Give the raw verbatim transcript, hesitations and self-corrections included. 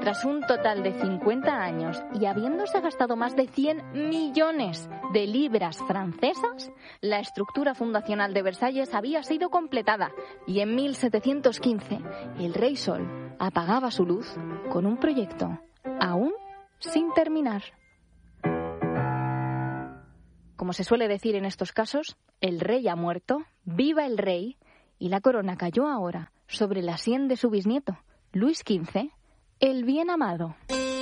Tras un total de cincuenta años y habiéndose gastado más de cien millones de libras francesas, la estructura fundacional de Versalles había sido completada y en mil setecientos quince el Rey Sol apagaba su luz con un proyecto aún sin terminar. Como se suele decir en estos casos, el rey ha muerto, viva el rey, y la corona cayó ahora sobre la sien de su bisnieto, Luis quince, el bien amado.